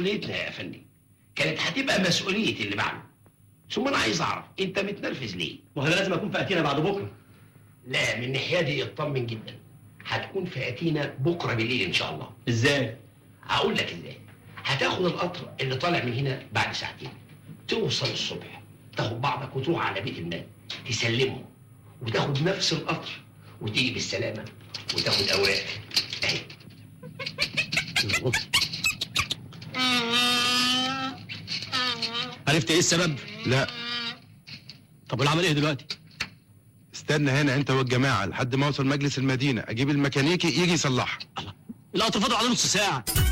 مسؤوليتنا يا افندي، كانت هتبقى مسؤوليه اللي بعده. ثم انا عايز اعرف انت متنرفز ليه؟ وأنا لازم أكون في أتينا بعد بكرة. لا، من الناحيه دي اطمن جدا، هتكون في اتينا بكره بالليل ان شاء الله. إزاي؟ هقول لك ازاي. هتاخد القطر اللي طالع من هنا بعد ساعتين، توصل الصبح، تاخد بعضك وتروح على بيت المال تسلمه، وتاخد نفس القطر وتيجي بالسلامه وتاخد اوراقك اهي. عرفت إيه السبب؟ لا. طب والعمل إيه دلوقتي؟ استنى هنا انت والجماعه لحد ما اوصل مجلس المدينه، اجيب الميكانيكي يجي يصلحها. القطر فاضل على نص ساعة.